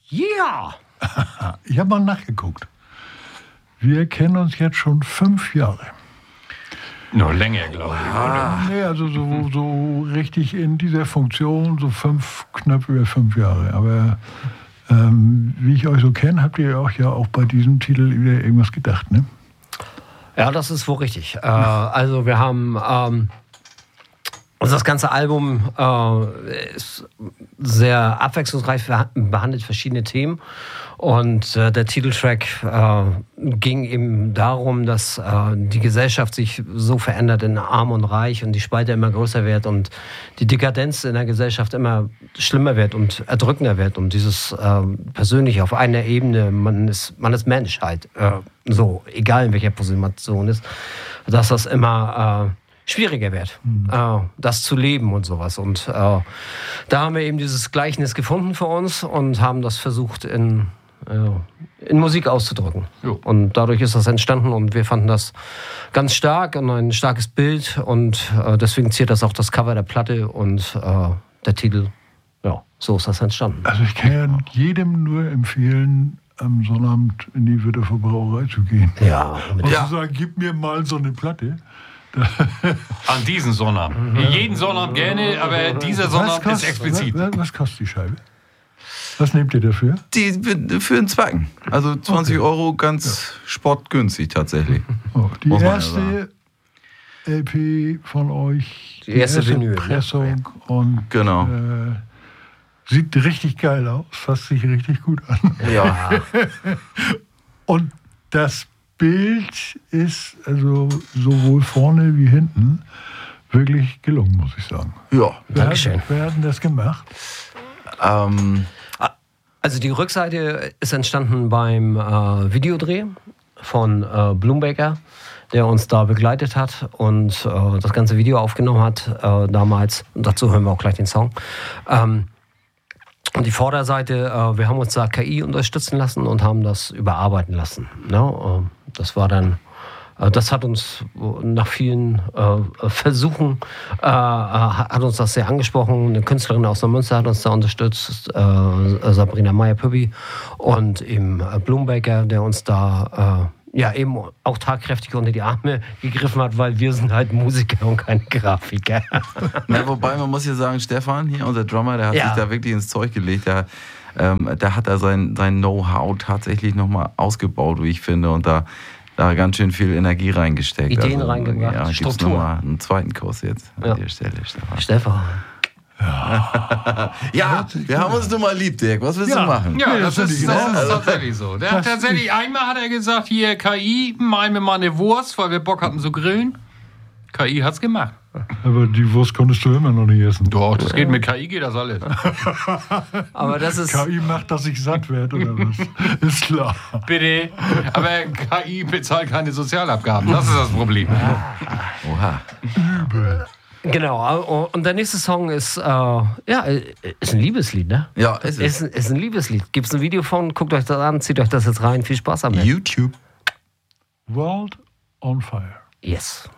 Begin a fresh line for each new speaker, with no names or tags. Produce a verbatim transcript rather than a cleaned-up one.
Ja!
Ich habe mal nachgeguckt. Wir kennen uns jetzt schon fünf Jahre.
Noch länger, glaube ich.
Ah. Nee, also so, so richtig in dieser Funktion, so fünf, knapp über fünf Jahre. Aber ähm, wie ich euch so kenne, habt ihr auch ja auch bei diesem Titel wieder irgendwas gedacht, ne?
Ja, das ist wohl richtig. Äh, also wir haben ähm, also das ganze Album äh, ist sehr abwechslungsreich, behandelt verschiedene Themen. Und äh, der Titeltrack äh, ging eben darum, dass äh, die Gesellschaft sich so verändert in Arm und Reich und die Spalte immer größer wird und die Dekadenz in der Gesellschaft immer schlimmer wird und erdrückender wird. Und dieses äh, persönlich auf einer Ebene, man ist, man ist Mensch halt, äh, so, egal in welcher Position ist, dass das immer... Äh, schwieriger wird, mhm. äh, das zu leben und sowas. Und äh, da haben wir eben dieses Gleichnis gefunden für uns und haben das versucht in, äh, in Musik auszudrücken. Jo. Und dadurch ist das entstanden und wir fanden das ganz stark und ein starkes Bild und äh, deswegen ziert das auch das Cover der Platte und äh, der Titel. Ja, so ist das entstanden.
Also ich kann ja jedem nur empfehlen, am Sonnabend in die Witterfer Brauerei zu gehen.
Ja.
Und ja. zu sagen, gib mir mal so eine Platte.
An diesen Sonnabend. Mhm. Jeden Sonnabend gerne, aber dieser Sonnabend ist explizit.
Was, was kostet die Scheibe? Was nehmt ihr dafür?
Die für einen Zwacken. Also zwanzig okay. Euro, ganz ja. sportgünstig tatsächlich.
Oh, die erste ja L P von euch,
die, die erste, erste Vinyl,
Pressung ja. und
genau.
äh, sieht richtig geil aus, fasst sich richtig gut an.
Ja.
Und das Bild ist also sowohl vorne wie hinten wirklich gelungen, muss ich sagen.
Ja,
wer
Dankeschön.
Hat, wer hat denn das gemacht?
Ähm,
also die Rückseite ist entstanden beim äh, Videodreh von äh, Bloombaker, der uns da begleitet hat und äh, das ganze Video aufgenommen hat äh, damals. Und dazu hören wir auch gleich den Song. Ähm, Und die Vorderseite, äh, wir haben uns da K I unterstützen lassen und haben das überarbeiten lassen. Ne? Äh, das war dann, äh, das hat uns nach vielen äh, Versuchen, äh, hat uns das sehr angesprochen. Eine Künstlerin aus Neumünster hat uns da unterstützt, äh, Sabrina Meyer-Pübbi und eben äh, Bloombaker, der uns da... Äh, ja, eben auch tatkräftig unter die Arme gegriffen hat, weil wir sind halt Musiker und keine Grafiker.
Na, wobei, man muss hier sagen, Stefan, hier unser Drummer, der hat ja. sich da wirklich ins Zeug gelegt. Der, ähm, der hat da sein, sein Know-how tatsächlich nochmal ausgebaut, wie ich finde, und da, da ganz schön viel Energie reingesteckt.
Ideen
also,
reingebracht,
ja,
Struktur.
Gibt's nochmal einen zweiten Kurs jetzt an
ja.
der Stelle, Stefan.
Stefan.
Ja, ja, wir haben uns nun mal lieb, Dirk. Was willst
ja.
du machen?
Ja, das,
das
ist,
ist,
das ist
also,
tatsächlich so. Der hat tatsächlich, einmal hat er gesagt, hier K I, mal mir mal eine Wurst, weil wir Bock hatten zu grillen. K I hat's gemacht.
Aber die Wurst konntest du immer noch nicht essen.
Doch, das geht mit K I, geht das alles.
Aber das ist...
K I macht, dass ich satt werde, oder was? Ist klar.
Bitte. Aber K I bezahlt keine Sozialabgaben. Das ist das Problem.
Oha.
Übel.
Genau, und der nächste Song ist, äh, ja, ist ein Liebeslied, ne?
Ja, ist es.
Ist, ist ein Liebeslied. Gibt's ein Video von, guckt euch das an, zieht euch das jetzt rein. Viel Spaß damit.
YouTube.
World on Fire.
Yes.